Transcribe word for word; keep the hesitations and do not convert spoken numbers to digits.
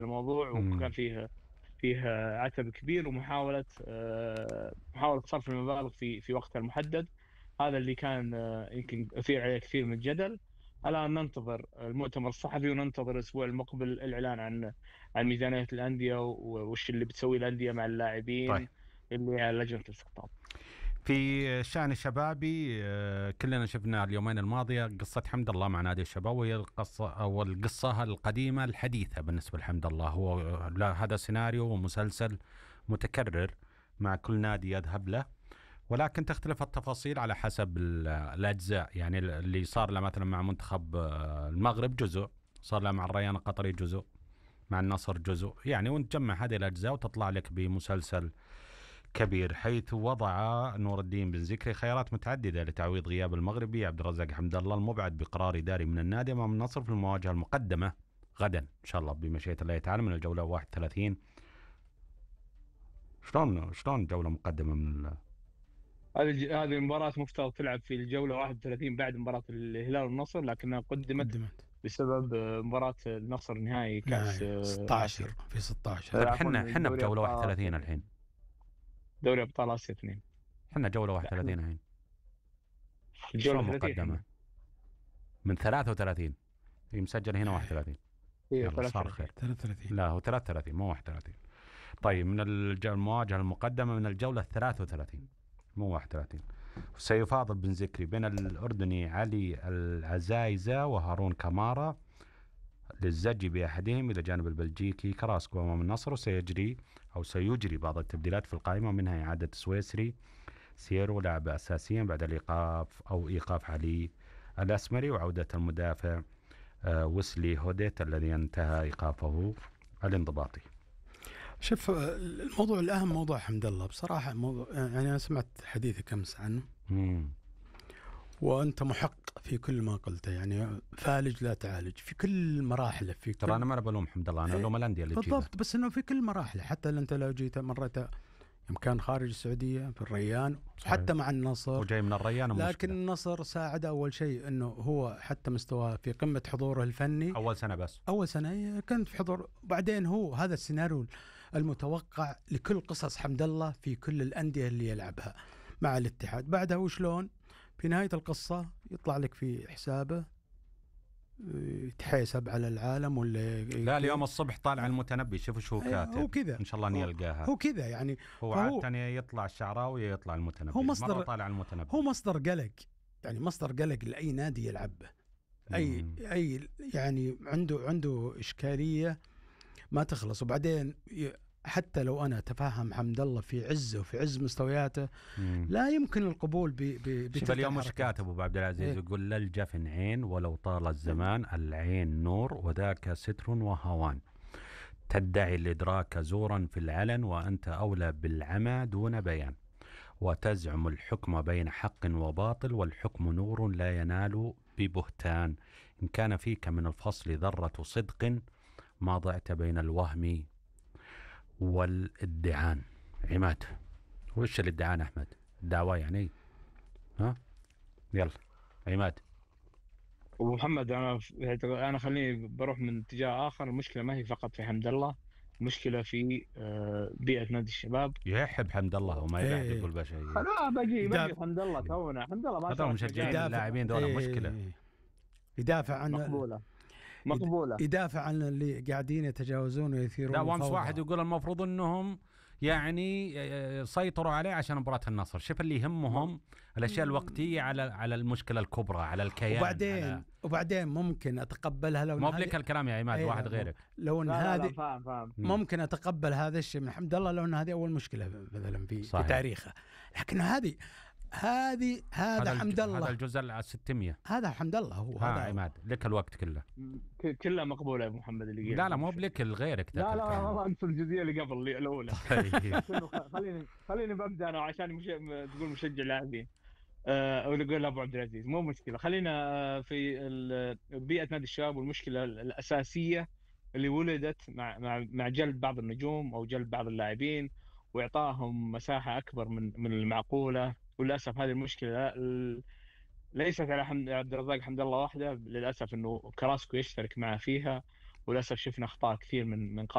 الموضوع، وكان امم فيه فيه عتب كبير، ومحاولة آه، محاولة صرف المبالغ في في وقتها المحدد. هذا اللي كان آه، يمكن أثير عليه كثير من الجدل. الآن ننتظر المؤتمر الصحفي، وننتظر الأسبوع المقبل الإعلان عن عن ميزانية الأندية، وش اللي بتسوي الأندية مع طيب، اللاعبين اللي على لجنة الاستقطاب. في الشأن الشبابي، آه، كلنا شفنا اليومين الماضية قصة حمد الله مع نادي الشباب، وهي القصة أو القصة القديمة الحديثة بالنسبة لحمد الله. هو لا، هذا سيناريو ومسلسل متكرر مع كل نادي يذهب له، ولكن تختلف التفاصيل على حسب ال- الأجزاء. يعني اللي صار له مثلا مع منتخب آه، المغرب جزء، صار له مع الريان القطري جزء، مع النصر جزء، يعني وتجمع هذه الأجزاء وتطلع لك بمسلسل كبير، حيث وضع نور الدين بن زكري خيارات متعددة لتعويض غياب المغربي عبد الرزاق حمد الله المبعد بقرار إداري من النادي أمام النصر في المواجهة المقدمة غدا إن شاء الله بمشيئة الله تعالى من الجولة واحد وثلاثين. شلون شلون جولة مقدمة من ال... هذه هذه المباراة مفترض تلعب في الجولة واحد وثلاثين بعد مباراة الهلال والنصر، لكنها قدمت قدمت بسبب آه، مباراة النصر نهائي كأس نهاية آه، آسيا. ستة عشر في ستة عشر. آه، طيب، عفوا، حنا حنا دوري بجولة أبطال آسيا واحد وثلاثين اثنين. الحين. دوري أبطال آسيا اثنين. حنا جولة لا، احنا واحد وثلاثين الحين. في الجولة شلون ثلاثين مقدمة؟ احنا. من ثلاثة وثلاثين. هي مسجل هنا واحد وثلاثين. هي يلا صار خير. ثلاثة وثلاثين. ثلاثة وثلاثين. لا، هو ثلاثة وثلاثين مو واحد وثلاثين. طيب، من الج- المواجهة المقدمة من الجولة ثلاثة وثلاثين مو واحد وثلاثين. سيفاضل بن زكري بين الأردني علي العزايزة وهارون كمارا للزج بأحدهم إلى جانب البلجيكي كراسكو أمام النصر. وسيجري أو سيجري بعض التبديلات في القائمة، منها إعادة سويسري سيرو لاعب أساسيا بعد الإيقاف أو إيقاف علي الأسمري، وعودة المدافع آه، وسلي هوديت الذي انتهى إيقافه الانضباطي. شوف، الموضوع الأهم موضوع حمد الله بصراحة. موضوع يعني أنا سمعت حديثك أمس عنه، مم. وأنت محق في كل ما قلته. يعني فالج لا تعالج في كل مراحله، في ترى أنا كل ما بلوم حمد الله، أنا إيه، ألوم الأندية اللي تجيبه. بالضبط. بس إنه في كل مراحله، حتى أنت لو جيت مريت يوم كان خارج السعودية في الريان، صحيح. حتى مع النصر، وجاي من الريان لكن ومشكلة. النصر ساعد أول شيء أنه هو حتى مستواه في قمة حضوره الفني. أول سنة بس. أول سنة كانت في حضور، بعدين هو هذا السيناريو المتوقع لكل قصص حمد الله في كل الأندية اللي يلعبها مع الاتحاد. بعدها وشلون في نهاية القصة يطلع لك في حسابه يتحاسب على العالم، ولا لا، اليوم الصبح طالع المتنبي، شوف شو كاتب. هو كذا، إن شاء الله أن يلقاها. هو كذا يعني. هو فهو عادة يطلع الشعراوي يطلع المتنبي، هو مصدر مرة طالع المتنبي. هو مصدر قلق، يعني مصدر قلق لأي نادي يلعبه. أي مم. أي يعني عنده عنده إشكالية ما تخلص. وبعدين ي- حتى لو أنا أتفهم حمد الله في عزه وفي عز مستوياته، مم. لا يمكن القبول ب ب شوف بتلك اليوم وش الحركة. كاتب أبو عبد العزيز، إيه؟ يقول للجفن عين ولو طال الزمان، العين نور وذاك ستر وهوان، تدعي الإدراك زورا في العلن وأنت أولى بالعمى دون بيان، وتزعم الحكم بين حق وباطل والحكم نور لا ينال ببهتان، إن كان فيك من الفصل ذرة صدق ما ضعت بين الوهم والادعان. عماد، وش الادعان أحمد؟ الدعوة يعني. ها، يلا عماد. ابو محمد، انا انا خليني بروح من اتجاه اخر. المشكله ما هي فقط في حمد الله، المشكله في آه، بيئه نادي الشباب. يحب حمد الله وما يقعد إيه، يقول بشيء. لا، باقي باقي يدافع الحمد لله. تونا حمد الله ما هذول شارك مشجعين مجال. يدافع اللاعبين ذولا مشكلة. إيه، يدافع عن مقبوله يد- مقبوله. يدافع عن اللي قاعدين يتجاوزون ويثيرون لا، وامس الفوضى. واحد يقول المفروض انهم يعني آه، سيطروا عليه عشان مباراة النصر. شوف اللي يهمهم الاشياء الوقتية على على المشكلة الكبرى، على الكيان. وبعدين على... وبعدين ممكن اتقبلها لو إن مو هذه- بلك الكلام يا عماد، أيوة، واحد غيرك. لو ان لا لا لا، هذه فاهم فاهم. مم. ممكن اتقبل هذا الشيء من حمد الله لو ان هذه اول مشكله مثلا في, في تاريخه. لكن هذه هذه هذا, هذا حمد الج... الله. هذا الجزء ال ستمية. هذا حمد الله هو ها هذا. عماد، لك الوقت كله. ك- كلها مقبوله يا ابو محمد اللي قيل. لا لا، مو بلك الغيرك ذاك لا لا الكلام. والله، انسى الجزئيه اللي قبل اللي الاولى. طيب. لكنه خ- خليني خليني ببدا انا عشان مش... تقول مشجع لاعبين. آه، او يقول ابو عبد العزيز مو مشكله. خلينا آه، في ال- بيئه نادي الشباب، والمشكله الاساسيه اللي ولدت مع مع مع جلب بعض النجوم او جلب بعض اللاعبين واعطائهم مساحه اكبر من من المعقوله. وللاسف هذه المشكله ال- ليست على حمد عبد الرزاق حمد الله وحده. للاسف انه كراسكو يشترك معه فيها، وللاسف شفنا اخطاء كثير من من